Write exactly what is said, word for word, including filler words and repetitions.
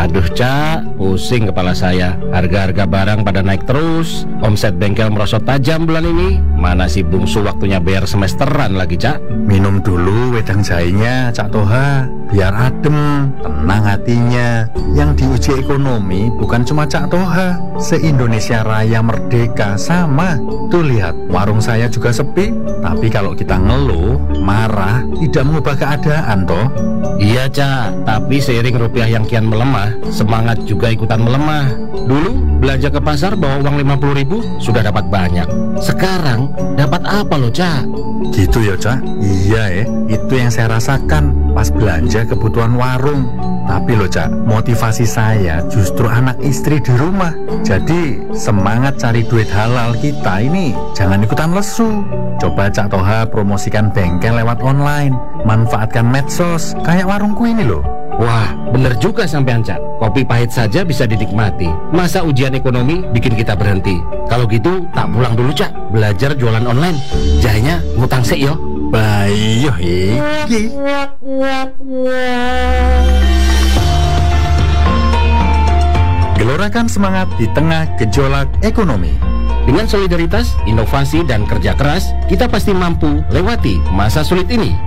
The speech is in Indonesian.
Aduh Cak, pusing kepala saya. Harga-harga barang pada naik terus, omset bengkel merosot tajam bulan ini. Mana si bungsu waktunya bayar semesteran lagi Cak? Minum dulu wedang jahenya Cak Toha, biar adem, tenang hatinya. Yang diuji ekonomi bukan cuma Cak Toha, se-Indonesia Raya merdeka sama. Tuh lihat, warung saya juga sepi. Tapi kalau kita ngeluh, marah, tidak mengubah keadaan toh. Iya Cak, tapi seiring rupiah yang kian melemah, semangat juga ikutan melemah. Dulu belanja ke pasar bawa uang lima puluh ribu sudah dapat banyak. Sekarang dapat apa loh Cak? Gitu ya Cak? Iya ya, itu yang saya rasakan pas belanja kebutuhan warung. Tapi loh Cak, motivasi saya justru anak istri di rumah. Jadi semangat cari duit halal kita ini jangan ikutan lesu. Coba Cak Toha promosikan bengkel lewat online, manfaatkan medsos kayak warungku ini loh. Wah, bener juga sampean Cak. Kopi pahit saja bisa dinikmati. Masa ujian ekonomi bikin kita berhenti? Kalau gitu, tak pulang dulu Cak. Belajar jualan online. Jahenya ngutang sik yo. Bayo iki. Gelorakan semangat di tengah gejolak ekonomi. Dengan solidaritas, inovasi, dan kerja keras, kita pasti mampu lewati masa sulit ini.